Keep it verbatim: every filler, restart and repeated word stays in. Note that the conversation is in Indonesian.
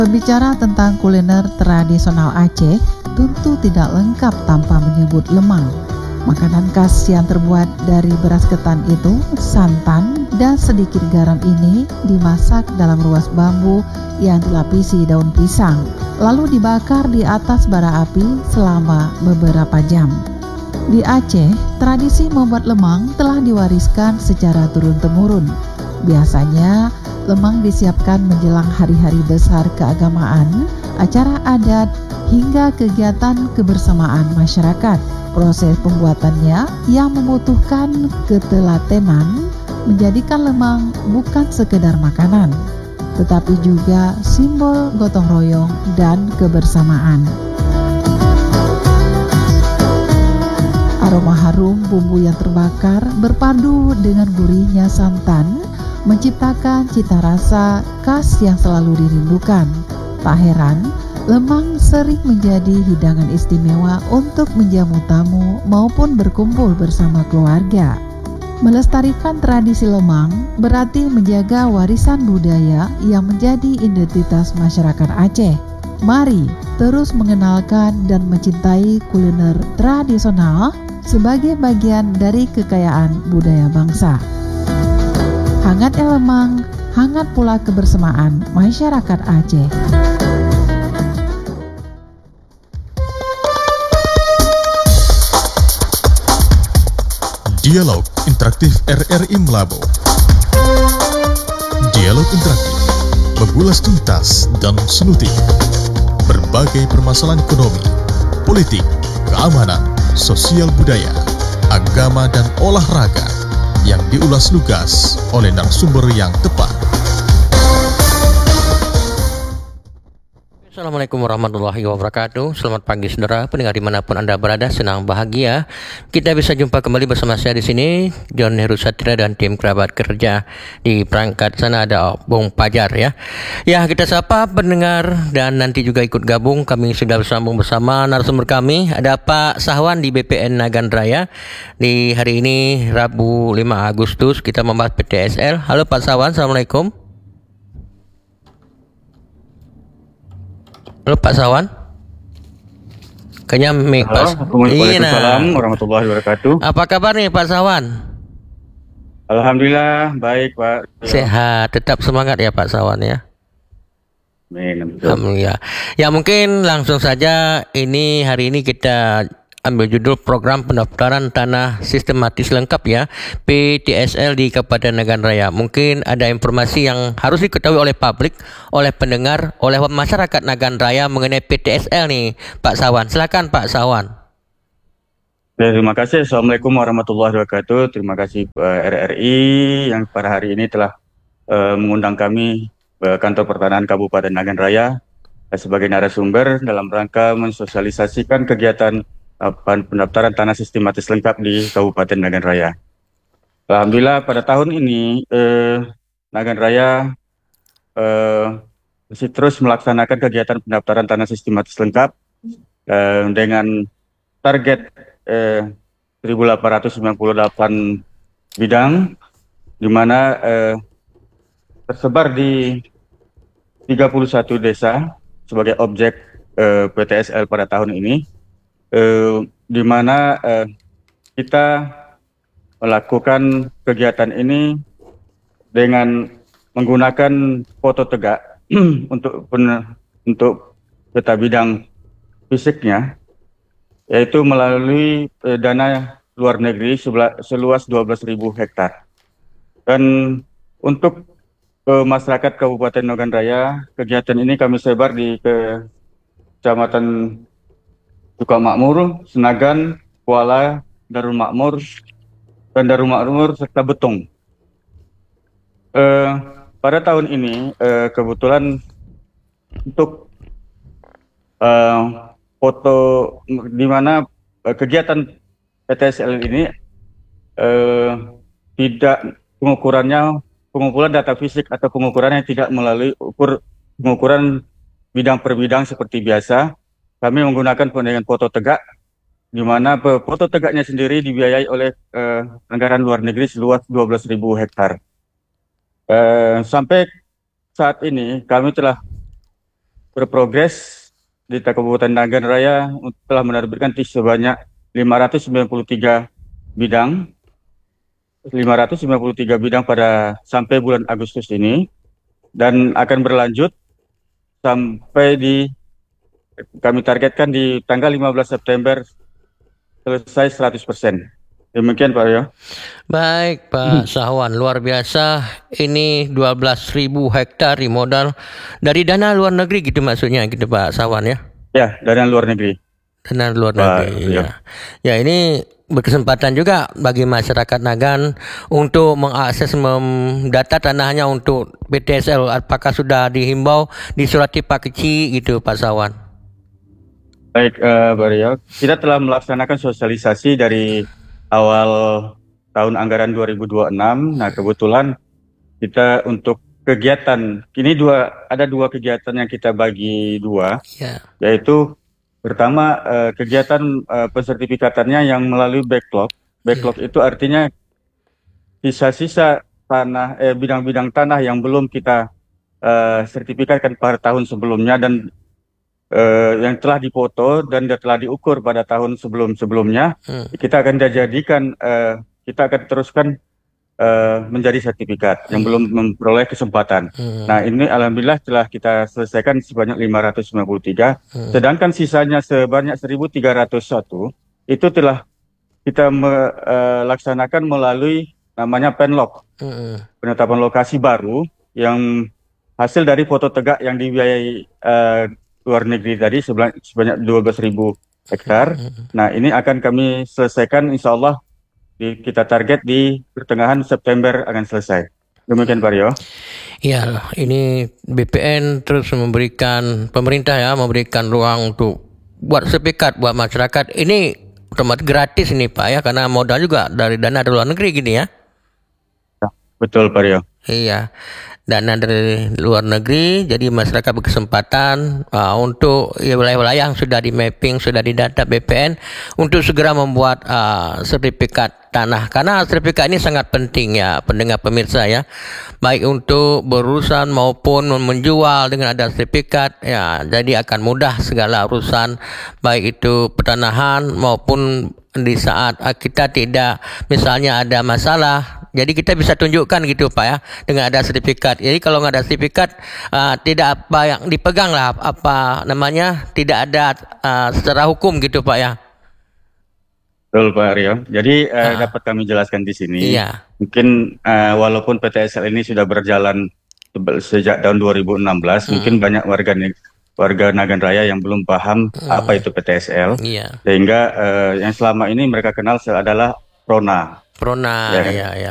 Berbicara tentang kuliner tradisional Aceh, tentu tidak lengkap tanpa menyebut lemang. Makanan khas yang terbuat dari beras ketan itu, santan, dan sedikit garam ini dimasak dalam ruas bambu yang dilapisi daun pisang, lalu dibakar di atas bara api selama beberapa jam. Di Aceh, tradisi membuat lemang telah diwariskan secara turun-temurun. Biasanya, lemang disiapkan menjelang hari-hari besar keagamaan, acara adat, hingga kegiatan kebersamaan masyarakat. Proses pembuatannya yang membutuhkan ketelatenan menjadikan lemang bukan sekedar makanan, tetapi juga simbol gotong royong dan kebersamaan. Aroma harum bumbu yang terbakar berpadu dengan gurihnya santan menciptakan cita rasa khas yang selalu dirindukan. Tak heran, lemang sering menjadi hidangan istimewa untuk menjamu tamu maupun berkumpul bersama keluarga. Melestarikan tradisi lemang berarti menjaga warisan budaya yang menjadi identitas masyarakat Aceh. Mari terus mengenalkan dan mencintai kuliner tradisional sebagai bagian dari kekayaan budaya bangsa. Hangatnya lemang, hangat pula kebersamaan masyarakat Aceh. Dialog Interaktif R R I Melabo. Dialog interaktif mengulas tuntas dan selutik berbagai permasalahan ekonomi, politik, keamanan, sosial budaya, agama dan olahraga yang diulas lugas oleh narasumber yang tepat. Assalamualaikum warahmatullahi wabarakatuh. Selamat pagi saudara pendengar dimanapun Anda berada, senang bahagia kita bisa jumpa kembali bersama saya di sini, John Heru Satria dan tim kerabat kerja. Di perangkat sana ada Bung Pajar ya. Ya, kita sapa pendengar dan nanti juga ikut gabung. Kami sudah bersambung bersama narasumber kami. Ada Pak Sahwan di B P N Nagan Raya. Di hari ini Rabu lima Agustus kita membahas P T S L. Halo Pak Sahwan, Assalamualaikum. Halo Pak Sawan. Kayaknya mic Pak. Waalaikumsalam warahmatullahi wabarakatuh. Apa kabar nih Pak Sawan? Alhamdulillah baik Pak. Sehat, tetap semangat ya Pak Sawan ya. Amin. Alhamdulillah. Ya mungkin langsung saja, ini hari ini kita ambil judul program pendaftaran tanah sistematis lengkap ya, P T S L di Kabupaten Nagan Raya. Mungkin ada informasi yang harus diketahui oleh publik, oleh pendengar, oleh masyarakat Nagan Raya mengenai P T S L nih Pak Sawan. Silakan Pak Sawan. Terima kasih. Assalamualaikum warahmatullahi wabarakatuh. Terima kasih uh, R R I yang pada hari ini telah uh, mengundang kami uh, kantor pertanahan Kabupaten Nagan Raya uh, sebagai narasumber dalam rangka mensosialisasikan kegiatan pendaftaran tanah sistematis lengkap di Kabupaten Nagan Raya. Alhamdulillah pada tahun ini eh, Nagan Raya eh, masih terus melaksanakan kegiatan pendaftaran tanah sistematis lengkap eh, dengan target eh, seribu delapan ratus sembilan puluh delapan bidang, di mana eh, tersebar di tiga puluh satu desa sebagai objek eh, P T S L pada tahun ini. Uh, di mana uh, kita melakukan kegiatan ini dengan menggunakan foto tegak untuk pen, untuk peta bidang fisiknya, yaitu melalui uh, dana luar negeri sebela, seluas dua belas ribu hektar. Dan untuk uh, masyarakat Kabupaten Nagan Raya, kegiatan ini kami sebar di ke Kecamatan Sukamakmur, Senagan, Kuala, Darul Makmur, dan Darul Makmur serta Betong. Uh, pada tahun ini uh, kebetulan untuk uh, foto di mana uh, kegiatan P T S L ini uh, tidak pengukurannya pengumpulan data fisik atau pengukurannya tidak melalui ukur pengukuran bidang per bidang seperti biasa. Kami menggunakan dengan foto tegak, di mana foto tegaknya sendiri dibiayai oleh uh, anggaran luar negeri seluas dua belas ribu hektar. Uh, sampai saat ini kami telah berprogres di Kabupaten Nagan Raya telah menerbitkan sebanyak lima ratus sembilan puluh tiga bidang, lima ratus sembilan puluh tiga bidang pada sampai bulan Agustus ini, dan akan berlanjut sampai di kami targetkan di tanggal lima belas September selesai seratus persen. Demikian Pak Rio. Baik Pak Sahwan, luar biasa. Ini dua belas ribu hektar modal dari dana luar negeri gitu maksudnya gitu Pak Sahwan ya? Ya, dana luar negeri. Dana luar Pak negeri. Rio. Ya. Ya, ini berkesempatan juga bagi masyarakat Nagan untuk mengakses data tanahnya untuk P T S L. Apakah sudah dihimbau disurati Pak Kecil gitu Pak Sahwan? Baik uh, Pak Rio, kita telah melaksanakan sosialisasi dari awal tahun anggaran dua ribu dua puluh enam. Nah, kebetulan kita untuk kegiatan, ini dua ada dua kegiatan yang kita bagi dua, Ya. yaitu pertama uh, kegiatan uh, pensertifikatannya yang melalui backlog. Backlog Ya. itu artinya sisa-sisa tanah, eh, bidang-bidang tanah yang belum kita uh, sertifikatkan pada tahun sebelumnya dan uh, yang telah dipoto dan telah diukur pada tahun sebelum-sebelumnya, Hmm. kita akan dijadikan, uh, kita akan teruskan uh, menjadi sertifikat yang belum memperoleh kesempatan. Hmm. Nah, ini alhamdulillah telah kita selesaikan sebanyak lima ratus sembilan puluh tiga, Hmm. sedangkan sisanya sebanyak seribu tiga ratus satu itu telah kita melaksanakan melalui namanya penlok, Hmm. penetapan lokasi baru, yang hasil dari foto tegak yang dibiayai uh, luar negeri tadi sebanyak, sebanyak dua belas ribu hektar. Nah, ini akan kami selesaikan insya Allah, di, kita target di pertengahan September akan selesai. Demikian Pak Rio. Ya, ini B P N terus memberikan, pemerintah ya memberikan ruang untuk buat sertifikat buat masyarakat. Ini otomatis gratis ini Pak ya, karena modal juga dari dana dari luar negeri gini ya. Betul Pak Rio. Iya, dana dari luar negeri, jadi masyarakat berkesempatan uh, untuk ya, wilayah-wilayah yang sudah di mapping, sudah didata B P N untuk segera membuat uh, sertifikat tanah. Karena sertifikat ini sangat penting ya pendengar pemirsa ya, baik untuk berurusan maupun menjual dengan ada sertifikat ya, jadi akan mudah segala urusan baik itu pertanahan maupun di saat uh, kita tidak misalnya ada masalah. Jadi kita bisa tunjukkan gitu Pak ya dengan ada sertifikat. Jadi kalau nggak ada sertifikat uh, tidak apa yang dipegang lah apa namanya tidak ada uh, secara hukum gitu Pak ya. Betul Pak Rio. Jadi uh, Ah. dapat kami jelaskan di sini. Iya. Mungkin uh, walaupun P T S L ini sudah berjalan sejak tahun dua ribu enam belas, Hmm. mungkin banyak warga warga Nagan Raya yang belum paham Hmm. apa itu P T S L. Iya. Sehingga uh, yang selama ini mereka kenal adalah Prona. Prona Ya. ya ya.